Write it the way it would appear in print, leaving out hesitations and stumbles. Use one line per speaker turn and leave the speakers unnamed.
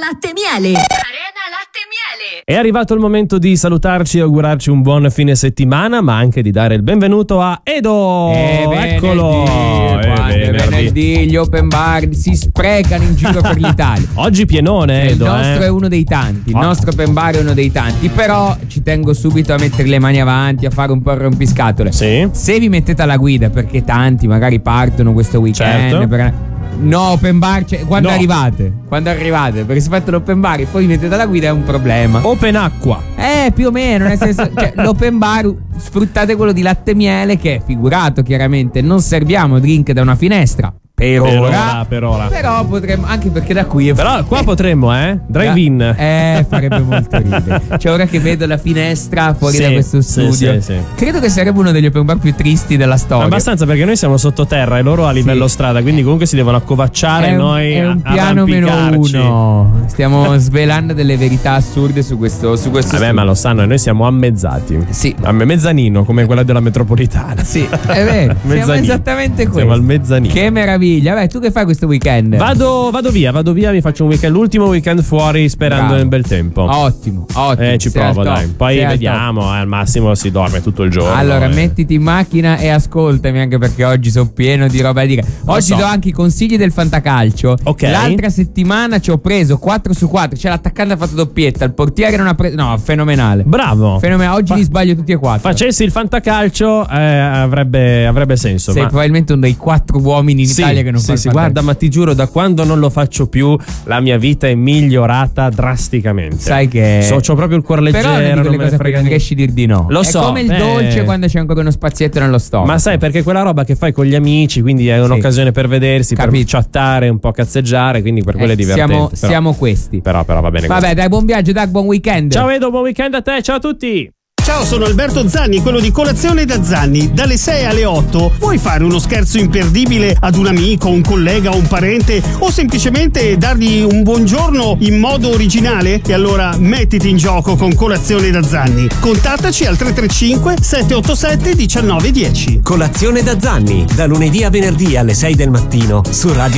Latte Miele. Arena Latte Miele.
È arrivato il momento di salutarci e augurarci un buon fine settimana, ma anche di dare il benvenuto a Edo. Eccolo.
Venerdì, gli open bar si sprecano in giro per l'Italia.
Oggi pienone, Edo.
Il nostro è uno dei tanti. Il nostro open bar è uno dei tanti. Però ci tengo subito a mettere le mani avanti, a fare un po' il rompiscatole.
Sì.
Se vi mettete alla guida, perché tanti magari partono questo weekend.
Certo.
No, open bar, quando arrivate, perché se fate l'open bar e poi vi mettete alla guida è un problema.
Open acqua.
Più o meno, nel senso, l'open bar sfruttate quello di Latte Miele, che è figurato chiaramente, non serviamo drink da una finestra. Per ora. Però potremmo, anche perché da qui è
Però qua potremmo, drive-in.
Farebbe molto ridere. Cioè, ora che vedo la finestra fuori da questo studio,
sì.
credo che sarebbe uno degli open bar più tristi della storia.
Abbastanza, perché noi siamo sottoterra e loro a livello strada, quindi comunque si devono accovacciare.
È un piano -1. Stiamo svelando delle verità assurde su questo
Vabbè,
studio.
ma lo sanno, e noi siamo ammezzati.
Sì.
A mezzanino, come quella della metropolitana.
Sì, è vero. Siamo esattamente questo.
Siamo al mezzanino.
Che meraviglia. Vabbè, tu che fai questo weekend?
Vado via, mi faccio un weekend, l'ultimo weekend fuori, sperando nel bel tempo.
Ottimo.
Ci provo, dai. Poi vediamo, al massimo si dorme tutto il giorno.
Allora, mettiti in macchina e ascoltami, anche perché oggi sono pieno di roba da dire. Oggi do anche i consigli del fantacalcio.
Ok.
L'altra settimana ci ho preso 4-4, cioè l'attaccante ha fatto doppietta, il portiere non ha preso. No, fenomenale.
Bravo.
Oggi li sbaglio tutti e 4.
Facessi il fantacalcio, avrebbe senso.
Sei probabilmente uno dei 4 uomini in Italia che non fa il fantacalcio.
Guarda, ma ti giuro, da quando non lo faccio più, la mia vita è migliorata drasticamente.
Sai che
c'ho proprio il cuore leggero,
però
non me ne frega
non riesci a dir di no.
Lo so.
È come il dolce quando c'è ancora uno spazietto nello stomaco.
Ma sai, perché quella roba che fai con gli amici, quindi è un'occasione per vedersi, per chattare, un po' cazzeggiare, quindi per quello è divertente.
Siamo questi.
Però va bene.
Vabbè, dai, buon viaggio, dai, buon weekend.
Ciao Edo, buon weekend a te, ciao a tutti.
Ciao, sono Alberto Zanni, quello di Colazione da Zanni. Dalle 6 alle 8 vuoi fare uno scherzo imperdibile ad un amico, un collega, un parente o semplicemente dargli un buongiorno in modo originale? E allora mettiti in gioco con Colazione da Zanni. Contattaci al 335 787 1910.
Colazione da Zanni, da lunedì a venerdì alle 6 del mattino su Radio